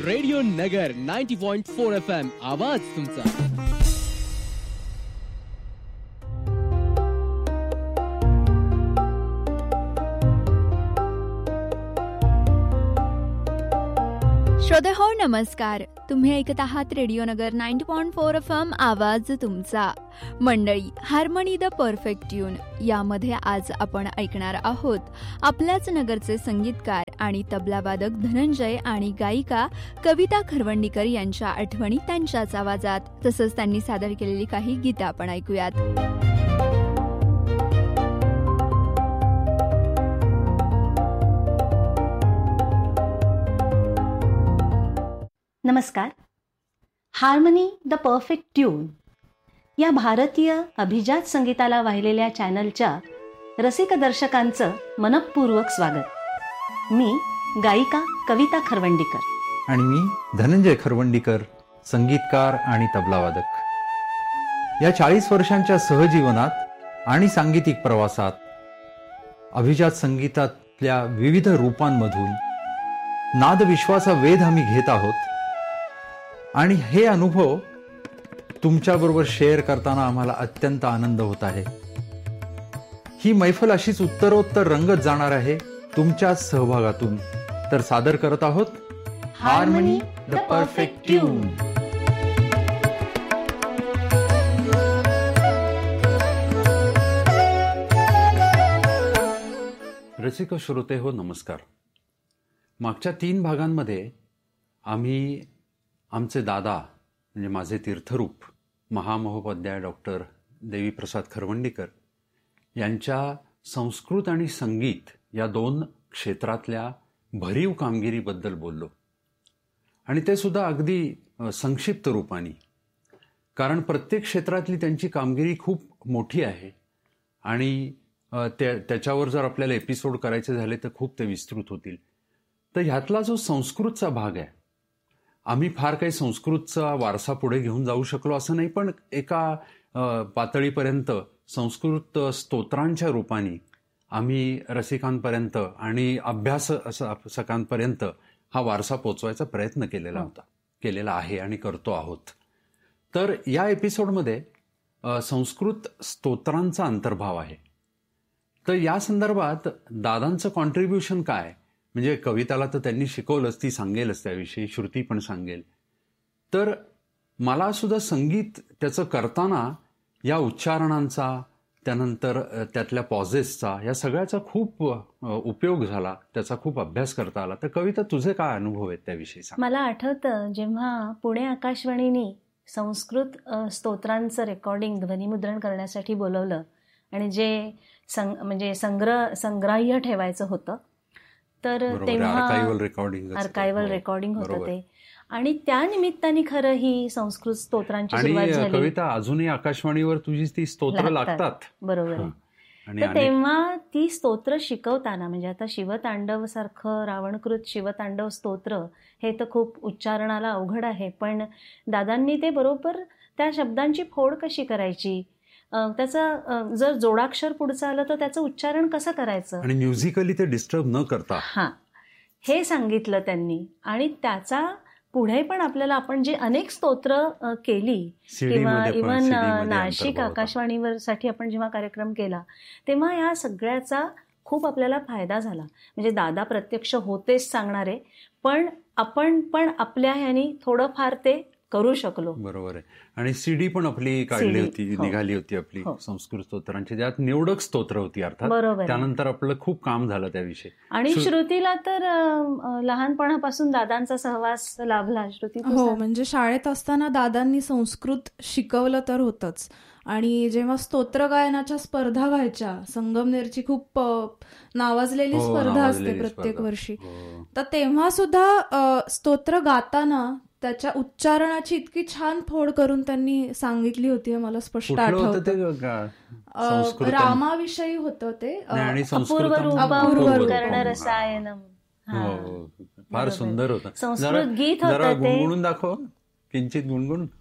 Radio नगर 90.4 FM आवाज तुमचा. श्रोते हो नमस्कार. तुम्ही ऐकत आहात रेडिओ नगर 90.4 FM आवाज तुमचा. मंडळी, हार्मनी द परफेक्ट ट्यून यामध्ये आज आपण ऐकणार आहोत आपल्याच नगरचे संगीतकार आणि तबलावादक धनंजय आणि गायिका कविता खरवंडीकर यांच्या आठवणी त्यांच्याच आवाजात. तसंच त्यांनी सादर केलेली काही गीतं आपण ऐकूयात. नमस्कार. हार्मनी द परफेक्ट ट्यून या भारतीय अभिजात संगीताला वाहिलेल्या चॅनलच्या रसिक दर्शकांचं मनःपूर्वक स्वागत. मी गायिका कविता खरवंडीकर आणि मी धनंजय खरवंडीकर, संगीतकार आणि तबलावादक. या 40 वर्षांच्या सहजीवनात आणि सांगीतिक प्रवासात अभिजात संगीतातल्या विविध रूपांमधून नादविश्वाचा वेध आम्ही घेत आहोत आणि हे अनुभव तुमच्याबरोबर शेअर करताना आम्हाला अत्यंत आनंद होत आहे. ही मैफल अशीच उत्तरोत्तर रंगत जाणार आहे तुमच्याच सहभागातून. तर सादर करत आहोत हार्मनी द परफेक्ट ट्यून. रसिक श्रोते हो नमस्कार. मागच्या 3 भागांमध्ये आम्ही आमचे दादा म्हणजे माझे तीर्थरूप महामहोपाध्याय डॉक्टर देवीप्रसाद खरवंडीकर यांच्या संस्कृत आणि संगीत या 2 क्षेत्रातल्या भरीव कामगिरीबद्दल बोललो. आणि ते सुद्धा अगदी संक्षिप्त रूपाने, कारण प्रत्येक क्षेत्रातली त्यांची कामगिरी खूप मोठी आहे आणि त्याच्यावर जर आपल्याला एपिसोड करायचे झाले तर खूप ते विस्तृत होतील. तर ह्यातला जो संस्कृतचा भाग आहे, आम्ही फार काही संस्कृतचा वारसा पुढे घेऊन जाऊ शकलो असं नाही, पण एका पातळीपर्यंत संस्कृत स्तोत्रांच्या रूपाने आम्ही रसिकांपर्यंत आणि अभ्यासकांपर्यंत हा वारसा पोचवायचा प्रयत्न केलेला आहे आणि करतो आहोत. तर या एपिसोडमध्ये संस्कृत स्तोत्रांचा अंतर्भाव आहे. तर या संदर्भात दादांचं कॉन्ट्रीब्युशन काय, म्हणजे कविताला तर त्यांनी शिकवलंच, ती सांगेलच त्याविषयी, श्रुती पण सांगेल. तर मला सुद्धा संगीत त्याचं करताना या उच्चारणांचा, त्यानंतर त्यातल्या पॉझेसचा, या सगळ्याचा खूप उपयोग झाला, त्याचा खूप अभ्यास करता आला. तर कविता, तुझे काय अनुभव आहेत त्याविषयी सांग. मला आठवतं जेव्हा पुणे आकाशवाणीने संस्कृत स्तोत्रांचं रेकॉर्डिंग ध्वनिमुद्रण करण्यासाठी बोलवलं आणि जे म्हणजे संग्राह्य ठेवायचं होतं, तर तेव्हा आर्कायवल रेकॉर्डिंग होतं ते, आणि त्या निमित्ताने खरं ही संस्कृत स्तोत्रांची सुरुवात झाली. कविता, अजूनही आकाशवाणीवर तुझी ती स्तोत्र लागतात. बरोबर. तर तेव्हा ती स्तोत्र शिकवताना, म्हणजे आता शिवतांडव सारखं रावणकृत शिवतांडव स्तोत्र हे तर खूप उच्चारणाला अवघड आहे, पण दादांनी ते बरोबर त्या शब्दांची फोड कशी करायची, त्याचं जर जोडाक्षर पुढचं आलं तर त्याचं उच्चारण कसं करायचं आणि म्युझिकली ते डिस्टर्ब न करता, हे सांगितलं त्यांनी. आणि त्याचा पुढे पण आपल्याला, आपण जी अनेक स्तोत्र केली किंवा इव्हन नाशिक आकाशवाणीवर साठी आपण जेव्हा कार्यक्रम केला तेव्हा या सगळ्याचा खूप आपल्याला फायदा झाला. म्हणजे दादा प्रत्यक्ष होतेच सांगणारे, पण आपण पण आपल्या ह्यानी थोडंफार ते करू शकलो. बरोबर आहे. आणि सीडी पण आपली काढली होती, निघाली होती आपली संस्कृत स्तोत्रांची, ज्यात निवडक स्तोत्र होती अर्थात. त्यानंतर आपलं खूप काम झालं त्याविषयी. आणि श्रुतीला तर लहानपणापासून दादांचा सहवास लाभला. श्रुती, हो, म्हणजे शाळेत असताना दादांनी संस्कृत शिकवलं तर होतच. आणि जेव्हा स्तोत्र गायनाच्या स्पर्धा व्हायच्या, संगमनेरची खूप नावाजलेली स्पर्धा असते प्रत्येक वर्षी, तर तेव्हा सुद्धा स्तोत्र गाताना त्याच्या उच्चारणाची इतकी छान फोड करून त्यांनी सांगितली होती, मला स्पष्ट आठवतं. रामाविषयी होतं ते. फार सुंदर होतं. संस्कृत गीत होतं ते. गुणगुणून दाखव, किंचित गुणगुण.